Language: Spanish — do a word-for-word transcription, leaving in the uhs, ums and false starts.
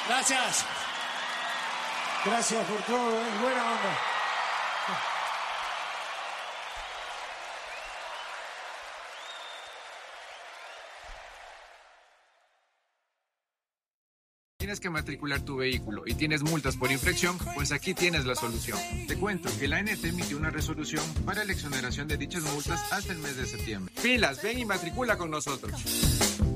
Gracias. Gracias por todo, es buena onda. Tienes que matricular tu vehículo y tienes multas por infracción, pues aquí tienes la solución. Te cuento que la A N T emitió una resolución para la exoneración de dichas multas hasta el mes de septiembre. Pilas, ven y matricula con nosotros.